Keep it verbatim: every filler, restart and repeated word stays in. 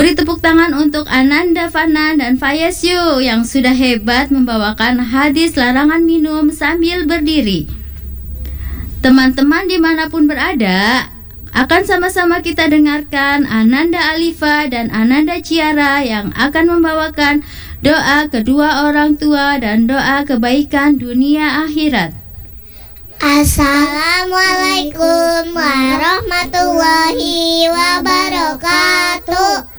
Beri tepuk tangan untuk Ananda Fanan dan Fayesyu yang sudah hebat membawakan hadis larangan minum sambil berdiri. Teman-teman dimanapun berada, akan sama-sama kita dengarkan Ananda Alifa dan Ananda Ciara yang akan membawakan doa kedua orang tua dan doa kebaikan dunia akhirat. Assalamualaikum warahmatullahi wabarakatuh.